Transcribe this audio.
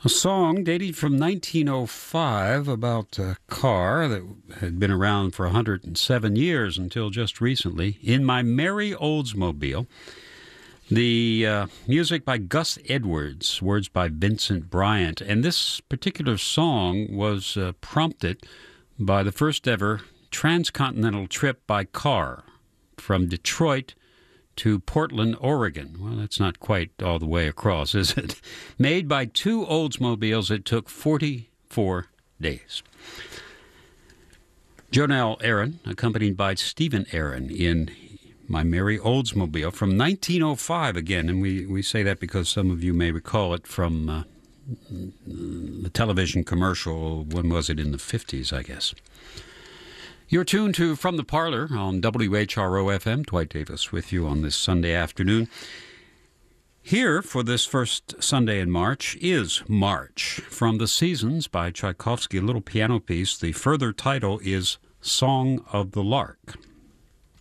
A song dating from 1905 about a car that had been around for 107 years until just recently. In My Merry Oldsmobile. The music by Gus Edwards, words by Vincent Bryant. And this particular song was prompted by the first ever transcontinental trip by car from Detroit to Portland, Oregon. Well, that's not quite all the way across, is it? Made by two Oldsmobiles, it took 44 days. Jonelle Aaron, accompanied by Stephen Aaron in My Merry Oldsmobile from 1905 again. And we say that because some of you may recall it from the television commercial. When was it? In the 50s, I guess. You're tuned to From the Parlor on WHRO-FM. Dwight Davis with you on this Sunday afternoon. Here for this first Sunday in March is March from the Seasons by Tchaikovsky, a little piano piece. The further title is Song of the Lark.